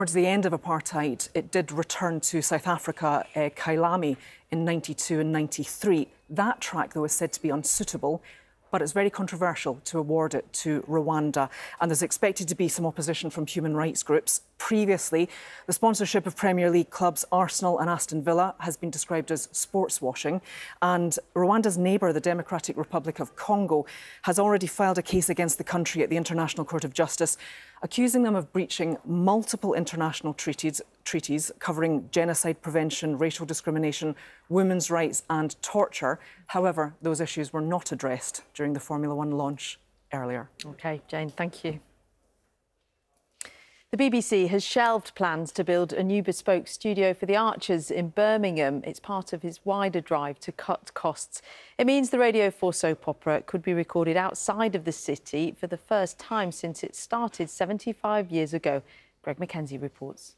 Towards the end of apartheid, it did return to South Africa, Kailami, in 92 and 93. That track, though, is said to be unsuitable, but it's very controversial to award it to Rwanda. And there's expected to be some opposition from human rights groups. Previously, the sponsorship of Premier League clubs Arsenal and Aston Villa has been described as sports washing. And Rwanda's neighbour, the Democratic Republic of Congo, has already filed a case against the country at the International Court of Justice, accusing them of breaching multiple international treaties covering genocide prevention, racial discrimination, women's rights and torture. However, those issues were not addressed during the Formula One launch earlier. OK, Jane, thank you. The BBC has shelved plans to build a new bespoke studio for the Archers in Birmingham. It's part of its wider drive to cut costs. It means the Radio 4 soap opera could be recorded outside of the city for the first time since it started 75 years ago. Greg Mackenzie reports.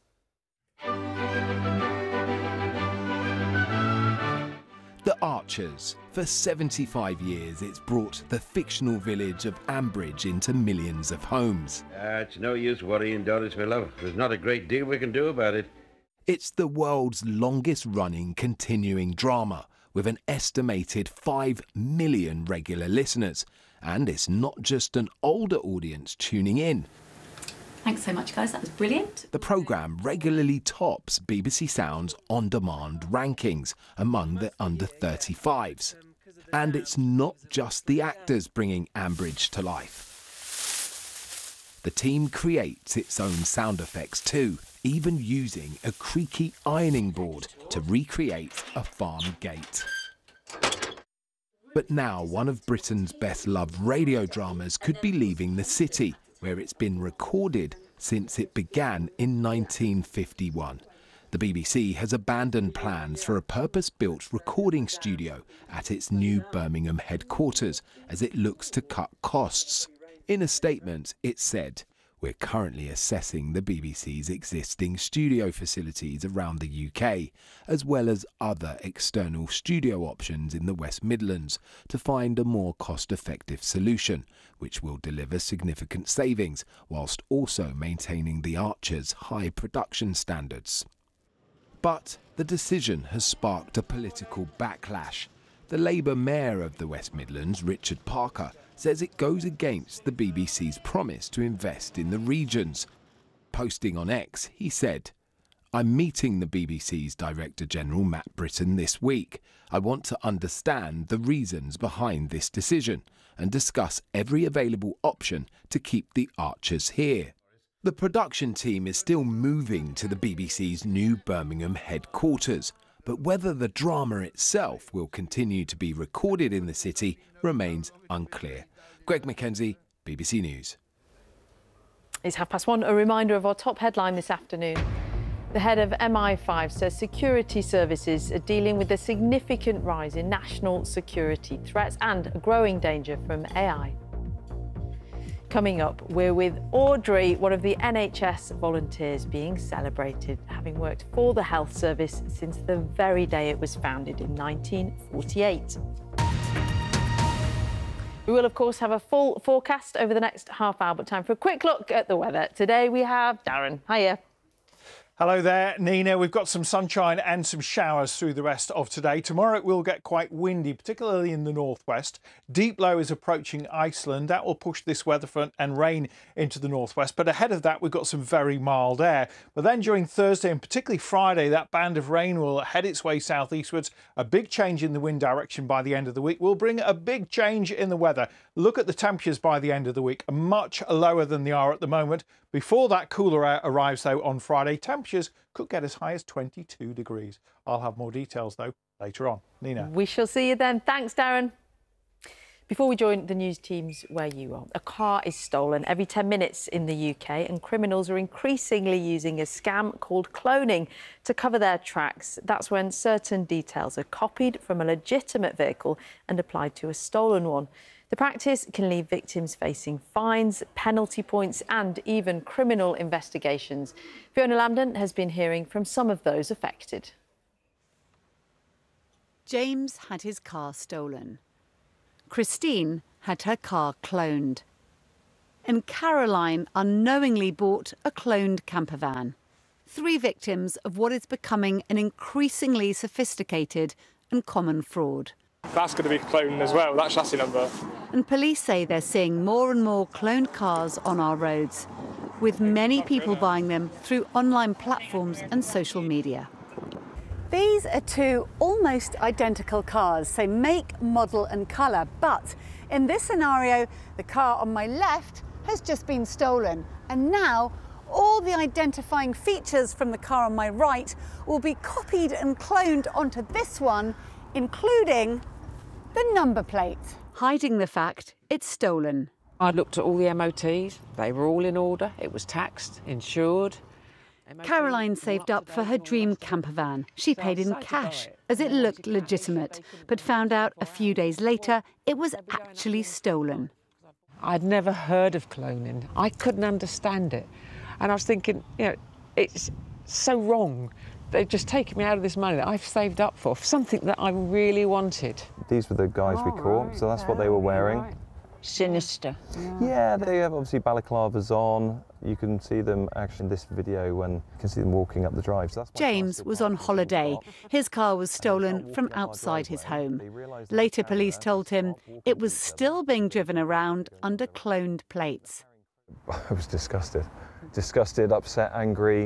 The Archers. For 75 years, it's brought the fictional village of Ambridge into millions of homes. It's no use worrying, Doris, my love. There's not a great deal we can do about it. It's the world's longest-running continuing drama, with an estimated 5 million regular listeners. And it's not just an older audience tuning in. Thanks so much, guys. That was brilliant. The programme regularly tops BBC Sound's on-demand rankings among the under-35s. And it's not just the actors bringing Ambridge to life. The team creates its own sound effects too, even using a creaky ironing board to recreate a farm gate. But now one of Britain's best-loved radio dramas could be leaving the city, where it's been recorded since it began in 1951. The BBC has abandoned plans for a purpose-built recording studio at its new Birmingham headquarters as it looks to cut costs. In a statement, it said, "We're currently assessing the BBC's existing studio facilities around the UK, as well as other external studio options in the West Midlands, to find a more cost-effective solution, which will deliver significant savings, whilst also maintaining the Archers' high production standards." But the decision has sparked a political backlash. The Labour Mayor of the West Midlands, Richard Parker, says it goes against the BBC's promise to invest in the regions. Posting on X, he said, "I'm meeting the BBC's Director General Matt Britton this week. I want to understand the reasons behind this decision and discuss every available option to keep the Archers here." The production team is still moving to the BBC's new Birmingham headquarters, but whether the drama itself will continue to be recorded in the city remains unclear. Greg Mackenzie, BBC News. It's 1:30. A reminder of our top headline this afternoon. The head of MI5 says security services are dealing with a significant rise in national security threats and a growing danger from AI. Coming up, we're with Audrey, one of the NHS volunteers being celebrated, having worked for the health service since the very day it was founded in 1948. We will, of course, have a full forecast over the next half hour, but time for a quick look at the weather. Today we have Darren. Hiya. Hello there, Nina. We've got some sunshine and some showers through the rest of today. Tomorrow it will get quite windy, particularly in the northwest. Deep low is approaching Iceland. That will push this weather front and rain into the northwest. But ahead of that, we've got some very mild air. But then during Thursday and particularly Friday, that band of rain will head its way southeastwards. A big change in the wind direction by the end of the week will bring a big change in the weather. Look at the temperatures by the end of the week, much lower than they are at the moment. Before that cooler air arrives, though, on Friday, temperatures could get as high as 22 degrees. I'll have more details, though, later on. Nina. We shall see you then. Thanks, Darren. Before we join the news teams where you are, a car is stolen every 10 minutes in the UK, and criminals are increasingly using a scam called cloning to cover their tracks. That's when certain details are copied from a legitimate vehicle and applied to a stolen one. The practice can leave victims facing fines, penalty points and even criminal investigations. Fiona Lambden has been hearing from some of those affected. James had his car stolen. Christine had her car cloned. And Caroline unknowingly bought a cloned camper van. 3 victims of what is becoming an increasingly sophisticated and common fraud. That's going to be cloned as well, that chassis number. And police say they're seeing more and more cloned cars on our roads, with many people buying them through online platforms and social media. These are 2 almost identical cars, so make, model and colour. But in this scenario, the car on my left has just been stolen. And now all the identifying features from the car on my right will be copied and cloned onto this one, including the number plate. Hiding the fact it's stolen. I looked at all the MOTs, they were all in order, it was taxed, insured. Caroline saved up for her dream camper van. She paid in cash as it looked legitimate, but found out a few days later it was actually stolen. I'd never heard of cloning. I couldn't understand it. And I was thinking, you know, it's so wrong. They've just taken me out of this money that I've saved up for something that I really wanted. These were the guys we caught, so that's what they were wearing. Sinister. Yeah, they have obviously balaclavas on. You can see them actually in this video when you can see them walking up the drive. So that's James was on holiday. His car was stolen from outside his home. Later, police told him it was still being driven around under cloned plates. I was disgusted. Disgusted, upset, angry.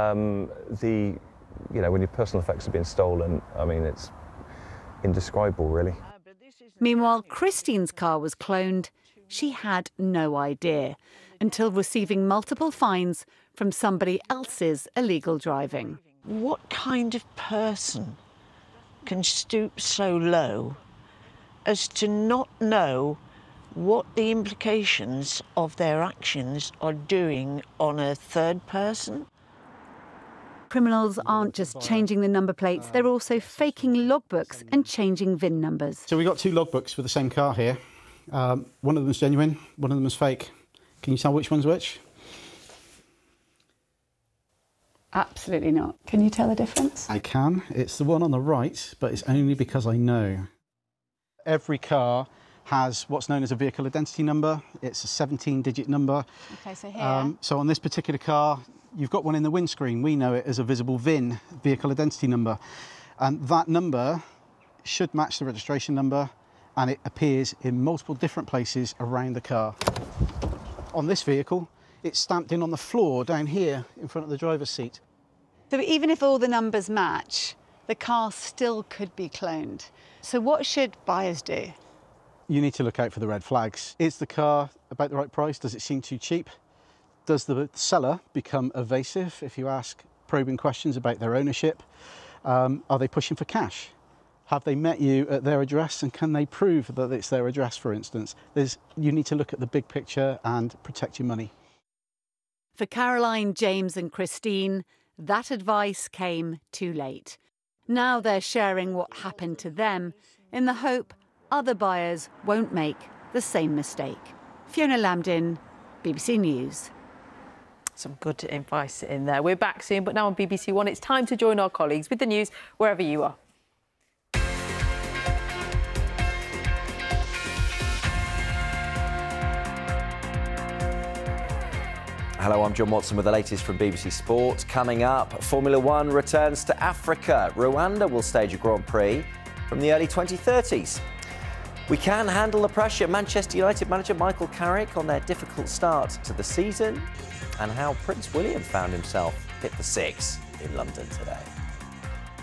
You know, when your personal effects have been stolen, I mean, it's indescribable, really. Meanwhile, Christine's car was cloned. She had no idea until receiving multiple fines from somebody else's illegal driving. What kind of person can stoop so low as to not know what the implications of their actions are doing on a third person? Criminals aren't just changing the number plates, they're also faking logbooks and changing VIN numbers. So we've got 2 logbooks for the same car here. One of them is genuine, one of them is fake. Can you tell which one's which? Absolutely not. Can you tell the difference? I can. It's the one on the right, but it's only because I know. Every car has what's known as a vehicle identity number. It's a 17-digit number. OK, so here... so on this particular car, you've got one in the windscreen. We know it as a visible VIN, vehicle identity number. And that number should match the registration number, and it appears in multiple different places around the car. On this vehicle, it's stamped in on the floor down here in front of the driver's seat. So even if all the numbers match, the car still could be cloned. So what should buyers do? You need to look out for the red flags. Is the car about the right price? Does it seem too cheap? Does the seller become evasive if you ask probing questions about their ownership? Are they pushing for cash? Have they met you at their address, and can they prove that it's their address, for instance? You need to look at the big picture and protect your money. For Caroline, James and Christine, that advice came too late. Now they're sharing what happened to them in the hope other buyers won't make the same mistake. Fiona Lambdin, BBC News. Some good advice in there. We're back soon, but now on BBC One, it's time to join our colleagues with the news wherever you are. Hello, I'm John Watson with the latest from BBC Sport. Coming up, Formula One returns to Africa. Rwanda will stage a Grand Prix from the early 2030s. We can handle the pressure. Manchester United manager Michael Carrick on their difficult start to the season, and how Prince William found himself hit for 6 in London today.